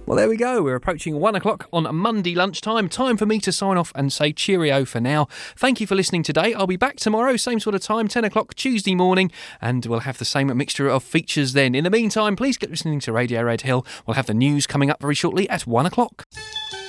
Well, there we go. We're approaching 1 o'clock on a Monday lunchtime. Time for me to sign off and say cheerio for now. Thank you for listening today. I'll be back tomorrow, same sort of time, 10 o'clock Tuesday morning, and we'll have the same mixture of features then. In the meantime, please keep listening to Radio Red Hill. We'll have the news coming up very shortly at 1 o'clock.